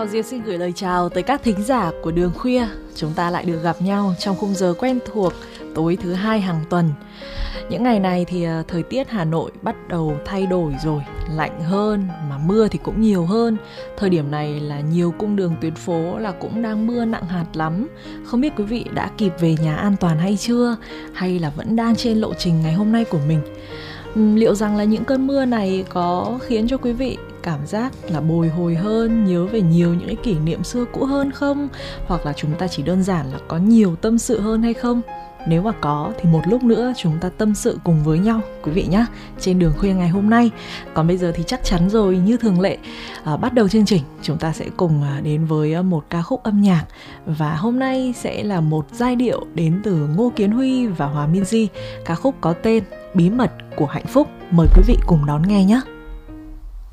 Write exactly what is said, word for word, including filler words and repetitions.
Hoàng Diệp xin gửi lời chào tới các thính giả của Đường Khuya. Chúng ta lại được gặp nhau trong khung giờ quen thuộc tối thứ hai hàng tuần. Những ngày này thì thời tiết Hà Nội bắt đầu thay đổi rồi, lạnh hơn mà mưa thì cũng nhiều hơn. Thời điểm này là nhiều cung đường tuyến phố là cũng đang mưa nặng hạt lắm. Không biết quý vị đã kịp về nhà an toàn hay chưa, hay là vẫn đang trên lộ trình ngày hôm nay của mình. Liệu rằng là những cơn mưa này có khiến cho quý vị cảm giác là bồi hồi hơn, nhớ về nhiều những cái kỷ niệm xưa cũ hơn không? Hoặc là chúng ta chỉ đơn giản là có nhiều tâm sự hơn hay không? Nếu mà có thì một lúc nữa chúng ta tâm sự cùng với nhau quý vị nhé, trên Đường Khuya ngày hôm nay. Còn bây giờ thì chắc chắn rồi, như thường lệ, à, bắt đầu chương trình chúng ta sẽ cùng đến với một ca khúc âm nhạc. Và hôm nay sẽ là một giai điệu đến từ Ngô Kiến Huy và Hòa Minzy. Ca khúc có tên Bí mật của hạnh phúc. Mời quý vị cùng đón nghe nhé.